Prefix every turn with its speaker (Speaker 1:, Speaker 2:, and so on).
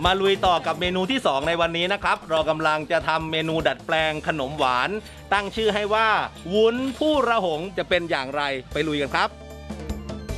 Speaker 1: มาลุยต่อกับเมนูที่2ในวันนี้นะครับเรากำลังจะทำเมนูดัดแปลงขนมหวานตั้งชื่อให้ว่าวุ้นผู้ระหงจะเป็นอย่างไรไปลุยกันครับ